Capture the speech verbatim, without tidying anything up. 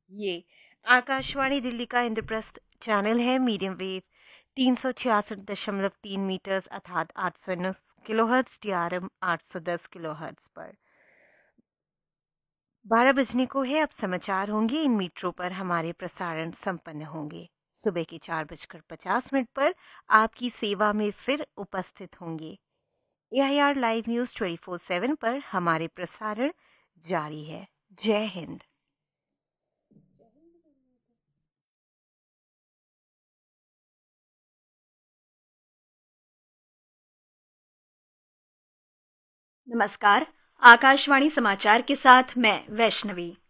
ये आकाशवाणी दिल्ली का इंद्रप्रस्थ चैनल है, मीडियम वेव तीन सौ छियासठ दशमलव तीन मीटर्स अर्थात आठ सौ उन्नीस किलोहर्ट्ज डी आर एम आठ सौ दस किलोहर्ट्ज पर। बारह बजने को है, अब समाचार होंगे। इन मीटरों पर हमारे प्रसारण संपन्न होंगे। सुबह के चार बजकर पचास मिनट पर आपकी सेवा में फिर उपस्थित होंगे। ए I R live news twenty four seven पर हमारे प्रसारण जारी है। जय हिंद। नमस्कार। आकाशवाणी समाचार के साथ मैं वैष्णवी।